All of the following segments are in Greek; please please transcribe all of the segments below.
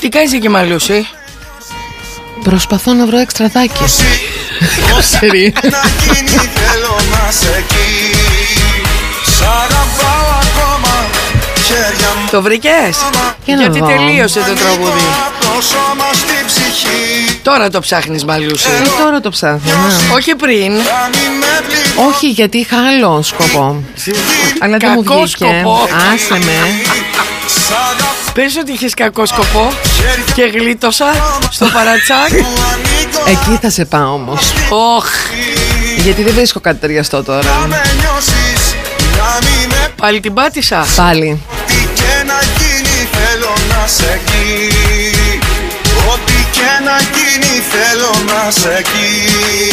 Τι κάνεις εκεί, Μαλούση? Προσπαθώ να βρω εξτραδάκι. Το βρήκες? Γιατί τελείωσε το τραγούδι. Τώρα το ψάχνεις, Μαλούση? Τώρα το ψάχνω, ναι. Όχι πριν. Όχι, γιατί είχα άλλο σκοπό. Αλλά δεν μου βγήκε. Σκοπό. Άσε με. Πες ότι είχες κακό σκοπό και γλίτωσα στο παρατσάκ. Εκεί θα σε πάω όμως. Οχ. Γιατί δεν βρίσκω κάτι ταιριαστό τώρα. Πάλι την πάτησα. Πάλι. Ό,τι και να γίνει θέλω να σε εκεί. Ό,τι και να γίνει θέλω να σε εκεί.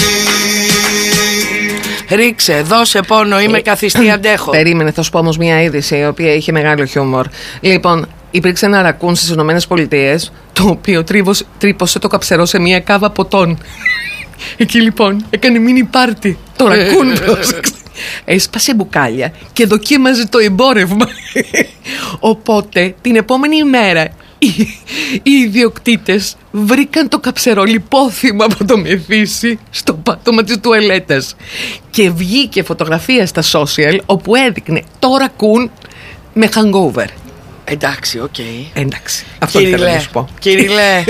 Ρίξε, δώσε πόνο, είμαι καθιστή, αντέχω. Περίμενε, θα σου πω όμως μια είδηση η οποία είχε μεγάλο χιούμορ. Λοιπόν, υπήρξε ένα ρακούν στις ΗΠΑ, το οποίο τρύπωσε το καψερό σε μια κάβα ποτών. Εκεί λοιπόν έκανε μίνι πάρτι. Το ρακούν, πρόσεξε. Έσπασε μπουκάλια και δοκίμαζε το εμπόρευμα. Οπότε την επόμενη ημέρα οι ιδιοκτήτες βρήκαν το καψερό λιπόθυμα από το μεθύσι στο πάτωμα της τουαλέτας. Και βγήκε φωτογραφία στα social όπου έδειχνε το ρακούν με hangover. Εντάξει, οκ. Εντάξει, αυτό ήθελα να σου πω. Κυριλέ.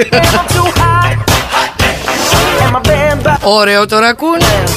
Ωραίο το ρακούν.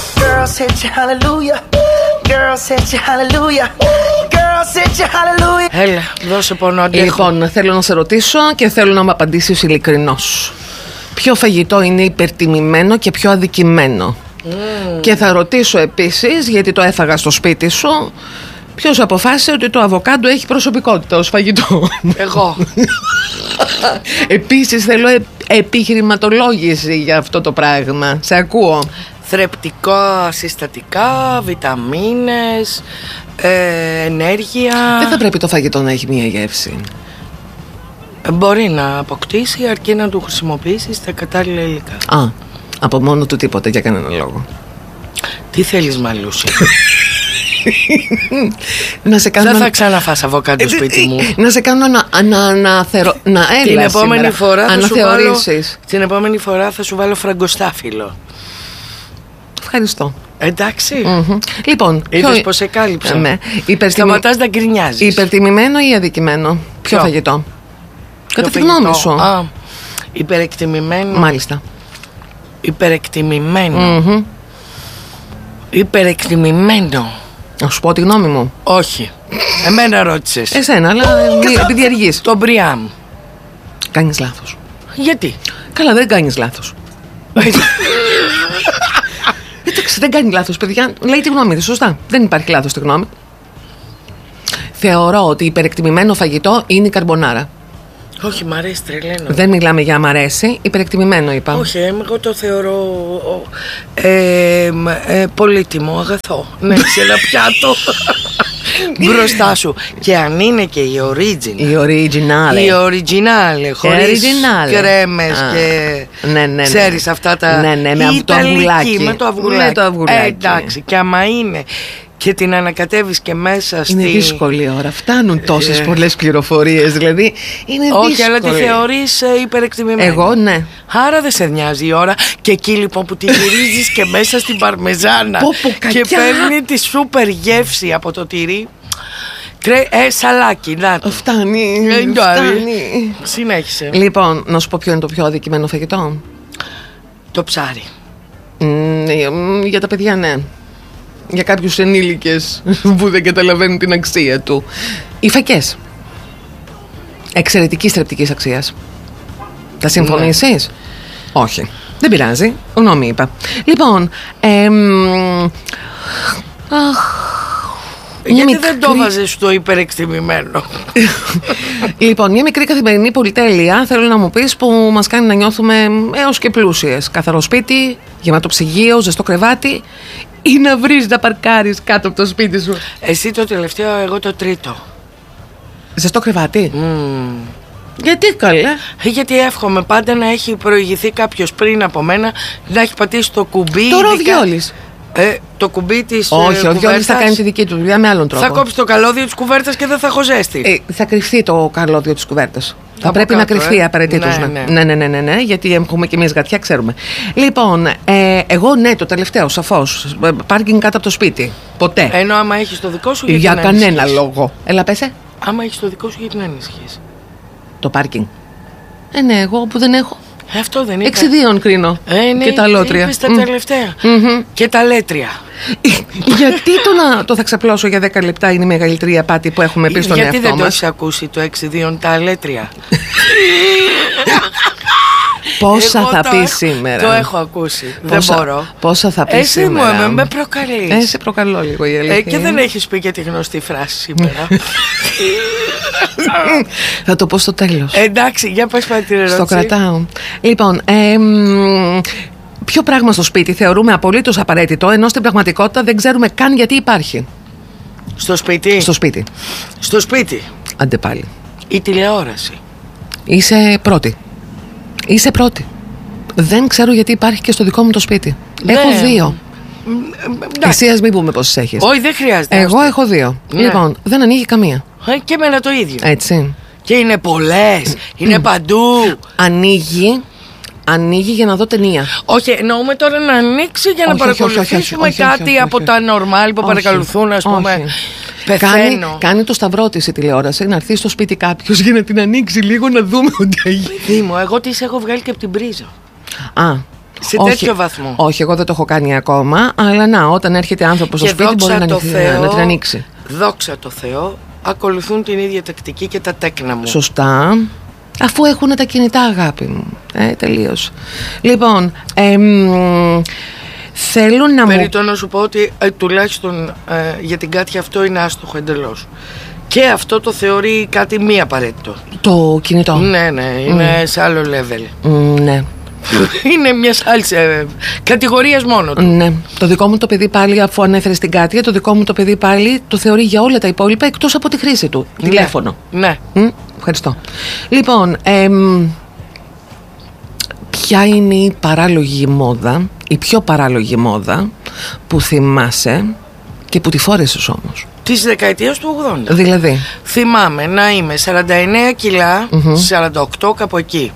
Έλα, δώσε πόνο, αντέχω. Λοιπόν, θέλω να σε ρωτήσω και θέλω να μου απαντήσεις ειλικρινώς. Ποιο φαγητό είναι υπερτιμημένο και πιο αδικημένο? Και θα ρωτήσω επίσης, γιατί το έφαγα στο σπίτι σου, ποιος αποφάσισε ότι το αβοκάντο έχει προσωπικότητα ως φαγητό? Εγώ. Επίσης θέλω επιχειρηματολόγηση για αυτό το πράγμα. Σε ακούω. Θρεπτικά, συστατικά, βιταμίνες, ενέργεια. Δεν θα πρέπει το φαγητό να έχει μία γεύση? Μπορεί να αποκτήσει αρκεί να του χρησιμοποιήσεις τα κατάλληλα υλικά. Α, από μόνο του τίποτα, για κανένα λόγο. Τι θέλεις, Μαλούση? Να σε κάνω δεν θα ξαναφάς αβοκάντο σπίτι μου. Να σε κάνω να την επόμενη φορά αναθεωρήσεις. Την επόμενη φορά θα σου βάλω φραγκοστάφυλλο. Ευχαριστώ. Εντάξει. Λοιπόν, είδες πως σε κάλυψα. Ναι. Σταματάς να γκρινιάζεις. Υπερτιμημένο ή αδικημένο? Ποιο φαγητό? Κατά τη γνώμη σου? Υπερεκτιμημένο. Μάλιστα. Υπερεκτιμημένο. Υπερεκτιμημένο. Να σου πω τη γνώμη μου? Όχι. Εμένα ρώτησες. Εσένα, αλλά επειδή αργείς. Το Μπριάμ. Κάνεις λάθος. Γιατί? Καλά, δεν κάνεις λάθος. Εντάξει, δεν κάνει λάθος, παιδιά. Λέει τη γνώμη της, σωστά. Δεν υπάρχει λάθος στη γνώμη. Θεωρώ ότι υπερεκτιμημένο φαγητό είναι η καρμπονάρα. Όχι, μ' αρέσει, τρελαίνω. Δεν μιλάμε για μ' αρέσει, υπερεκτιμημένο είπα. Όχι, εγώ το θεωρώ πολύτιμο, αγαθό. Ναι, σε ένα πιάτο μπροστά σου. Και αν είναι και η original. Η original. Χωρίς κρέμες και ξέρεις αυτά τα με το αυγουλάκι. Με το αυγουλάκι. Εντάξει, και άμα είναι και την ανακατεύεις και μέσα είναι δύσκολη ώρα. Φτάνουν τόσες πολλές πληροφορίες. Δηλαδή είναι δύσκολη. Όχι, αλλά τη θεωρείς υπερεκτιμημένη. Εγώ ναι. Άρα δεν σε νοιάζει η ώρα. Και εκεί λοιπόν που τη γυρίζεις και μέσα στην παρμεζάνα και παίρνει τη σούπερ γεύση από το τυρί. Σαλάκι, να το. Φτάνει. Συνέχισε. Λοιπόν, να σου πω ποιο είναι το πιο αδικημένο φαγητό. Το ψάρι. Για τα παιδιά ναι. Για κάποιους ενήλικες που δεν καταλαβαίνουν την αξία του. Οι φακές. Εξαιρετικής θρεπτικής αξίας. Θα συμφωνήσεις? Όχι. Δεν πειράζει. Γνώμη είπα. Λοιπόν γιατί δεν το βάζεις στο υπερεκτιμημένο? Λοιπόν, μια μικρή καθημερινή πολυτέλεια θέλω να μου πεις που μας κάνει να νιώθουμε έως και πλούσιες. Καθαρό σπίτι, γεμάτο ψυγείο, ζεστό κρεβάτι. Ή να βρεις να παρκάρεις κάτω από το σπίτι σου. Εσύ το τελευταίο, εγώ το τρίτο. Ζεστό κρεβάτι. Γιατί καλέ? Γιατί εύχομαι πάντα να έχει προηγηθεί κάποιος πριν από μένα, να έχει πατήσει το κουμπί. Τώρα ο Βιόλης. Το κουμπί της όχι, ο Βιόλης θα κάνει τη δική του δουλειά με άλλον τρόπο. Θα κόψει το καλώδιο της κουβέρτας και δεν θα έχω ζέστη. Θα κρυφτεί το καλώδιο της κουβέρτας. Θα πρέπει να κρυφτεί απαραίτητος. Ναι, γιατί έχουμε και εμείς γατιά, ξέρουμε. Λοιπόν, εγώ ναι, το τελευταίο, σαφώς. Πάρκινγκ κάτω από το σπίτι. Ποτέ. Ενώ άμα έχεις το δικό σου, για κανένα λόγο. Έλα, πέσε. Άμα έχεις το δικό σου, γιατί να ανησυχείς? Το πάρκινγκ. Ναι, εγώ που δεν έχω. Αυτό δεν είναι. Εξιδίων κρίνω. Ναι, και τα λότρια. Είπες τα τελευταία. Και τα λέτρια. Γιατί το θα ξαπλώσω για 10 λεπτά είναι η μεγαλύτερη απάτη που έχουμε πει στον εαυτό μας? Γιατί δεν το έχεις ακούσει το εξιδίων τα λέτρια? Πόσα θα πει σήμερα? Το έχω ακούσει. Δεν μπορώ. Πόσα θα πει σήμερα? Εσύ μου με προκαλείς. Σε προκαλώ λίγο η αλήθεια. Και δεν έχεις πει και τη γνωστή φράση σήμερα. Θα το πω στο τέλος. Εντάξει, για πες πάλι την ερώτηση. Στο κρατάω. Λοιπόν, ποιο πράγμα στο σπίτι θεωρούμε απολύτως απαραίτητο, ενώ στην πραγματικότητα δεν ξέρουμε καν γιατί υπάρχει? Στο σπίτι. Στο σπίτι. Άντε πάλι. Η τηλεόραση. Είσαι πρώτη. Δεν ξέρω γιατί υπάρχει και στο δικό μου το σπίτι. Έχω 2. Εσύ ας μην πούμε πόσες έχεις. Όχι, δεν χρειάζεται. Εγώ έχω 2. Λοιπόν, δεν ανοίγει καμία. Και εμένα το ίδιο. Έτσι. Και είναι πολλές. Είναι παντού. Ανοίγει για να δω ταινία. Όχι, εννοούμε τώρα να ανοίξει για να παρακολουθήσουμε κάτι από τα normal που παρακολουθούν, ας πούμε. Πεθαίνω. Κάνει το σταυρό της η τηλεόραση, να έρθει στο σπίτι κάποιος για να την ανοίξει λίγο να δούμε ότι έχει. Παιδί μου, εγώ τις έχω βγάλει και από την πρίζα. Σε τέτοιο βαθμό. Όχι, εγώ δεν το έχω κάνει ακόμα. Αλλά όταν έρχεται άνθρωπος στο σπίτι μπορεί να την ανοίξει. Δόξα τω Θεώ, ακολουθούν την ίδια τακτική και τα τέκνα μου. Σωστά. Αφού έχουν τα κινητά, αγάπη μου. Τελείως. Λοιπόν, θέλω να Περιττώ να σου πω ότι τουλάχιστον για την Κάτια αυτό είναι άστοχο εντελώς. Και αυτό το θεωρεί κάτι μη απαραίτητο. Το κινητό. Ναι, είναι σε άλλο level. Ναι. Είναι μια άλλη κατηγορία μόνο του. Ναι. Το δικό μου το παιδί πάλι, αφού ανέφερε στην Κάτια, το δικό μου το παιδί πάλι το θεωρεί για όλα τα υπόλοιπα εκτός από τη χρήση του. Ναι. Τηλέφωνο. Ναι. Ευχαριστώ. Λοιπόν, ποια είναι η παράλογη μόδα, η πιο παράλογη μόδα που θυμάσαι και που τη φόρεσες όμως? Της δεκαετίας του 80. Δηλαδή? Θυμάμαι να είμαι 49 κιλά, 48 κάπου εκεί.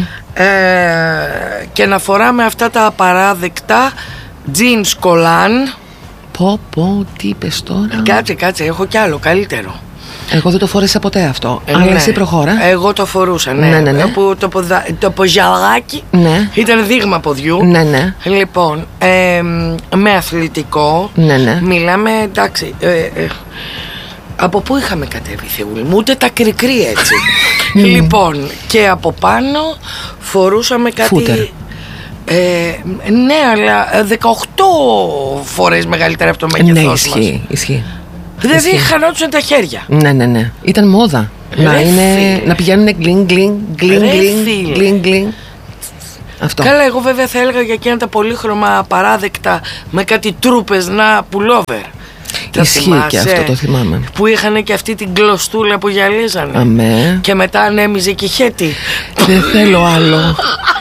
Και να φοράμε αυτά τα απαράδεκτα jeans κολάν. Πω, τι είπες τώρα? Κάτσε, έχω κι άλλο καλύτερο. Εγώ δεν το φόρεσα ποτέ αυτό. Αλλά εσύ προχώρα. Εγώ το φορούσα, ναι. Που το ποζαλάκι ήταν δείγμα ποδιού. Ναι. Λοιπόν, με αθλητικό. Ναι. Μιλάμε, εντάξει. Από πού είχαμε κατέβει, Θεούλη μου? Ούτε τα κρικρή έτσι. Λοιπόν, και από πάνω φορούσαμε κάτι. Φούτερ. Ναι, αλλά 18 φορές μεγαλύτερα από το μέγεθός μας. Ναι, ισχύει. Δηλαδή χανόντουσαν τα χέρια. Ναι. Ήταν μόδα. Να πηγαίνουν γκλινγκ. Αυτό. Καλά, εγώ βέβαια θα έλεγα για εκείνα τα πολύχρωμα απαράδεκτα με κάτι τρούπες να πουλόβερ. Ισχύει και αυτό, το θυμάμαι. Που είχαν και αυτή την κλωστούλα που γυαλίζανε. Αμέ. Και μετά ανέμιζε και χέτη. Δεν θέλω άλλο.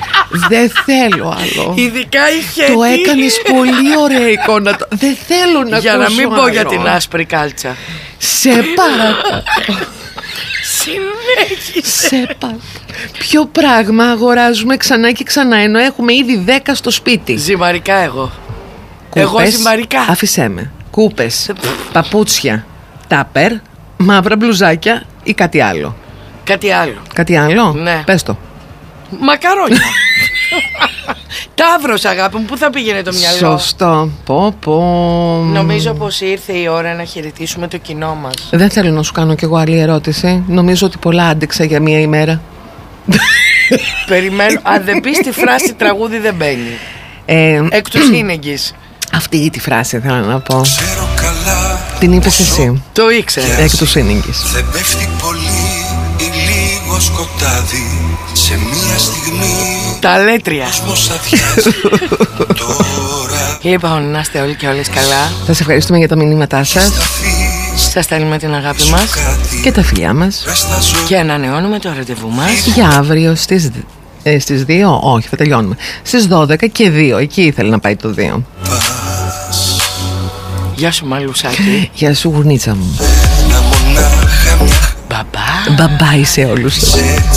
Ειδικά η χέτη. Το έκανες πολύ ωραία εικόνα. Δεν θέλω να για ακούσω να μην πω άλλο. για την άσπρη κάλτσα. Σε παρακαλώ. Συνέχισε. Σε παρακαλώ. Ποιο πράγμα αγοράζουμε ξανά και ξανά, ενώ έχουμε ήδη 10 στο σπίτι? Ζυμαρικά εγώ. Κούπες, εγώ ζυμαρικά. Άφησέ με. Κούπες, παπούτσια, τάπερ, μαύρα μπλουζάκια ή κάτι άλλο? Κάτι άλλο? Ναι. Πες το. Μακαρόνια. Ταύρος, αγάπη μου, πού θα πήγαινε το μυαλό? Σωστό. Νομίζω πως ήρθε η ώρα να χαιρετήσουμε το κοινό μας. Δεν θέλω να σου κάνω κι εγώ άλλη ερώτηση. Νομίζω ότι πολλά άντεξα για μία ημέρα. Περιμένω. Αν δεν πεις τη φράση τραγούδι δεν μπαίνει. Εκ του σύνεγγης. Αυτή τη φράση θέλω να πω. Την είπες εσύ. Το ήξερα. Εκ του σύνεγγης. Δεν πέφτει πολύ ή λίγο σκοτάδι σε μία στιγμή. Τα λέτρια. Τώρα. Λοιπόν, να είστε όλοι και όλες καλά. Σας ευχαριστούμε για τα μηνύματά σας. Σας στέλνουμε την αγάπη μας και τα φιλιά μας. και ανανεώνουμε το ραντεβού μας για αύριο στις 2. Όχι, θα τελειώνουμε στις 12 και 2. Εκεί ήθελε να πάει το 2. Γεια σου Μαλουσάκη. Γεια σου γουρνίτσα μου. Μπαμπά. Μπαμπάι σε όλους.